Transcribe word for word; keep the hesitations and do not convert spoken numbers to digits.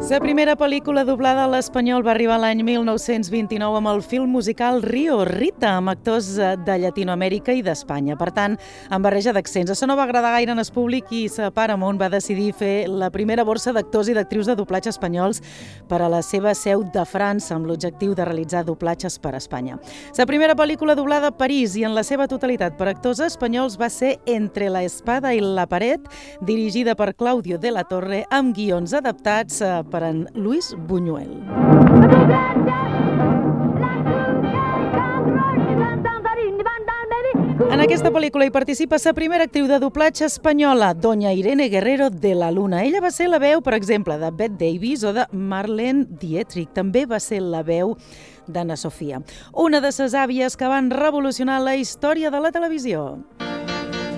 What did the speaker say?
La primera pel·lícula doblada a l'espanyol va arribar l'any mil nou-cents vint-i-nou amb el film musical Río Rita, amb actors de Llatinoamèrica i d'Espanya. Per tant, amb barreja d'accents. Això no va agradar gaire en el públic i la Paramount va decidir fer la primera borsa d'actors i d'actrius de doblatge espanyols per a la seva seu de França, amb l'objectiu de realitzar doblatges per a Espanya. La primera pel·lícula doblada a París i en la seva totalitat per actors espanyols va ser Entre la espada i la pared, dirigida per Claudio de la Torre, amb guions adaptats per en Luis Buñuel. En aquesta pel·lícula hi participa la primera actriu de doblatge espanyola, doña Irene Guerrero de la Luna. Ella va ser la veu, per exemple, de Bette Davis o de Marlene Dietrich. També va ser la veu d'Anna Sofia, una de les àvies que van revolucionar la història de la televisió.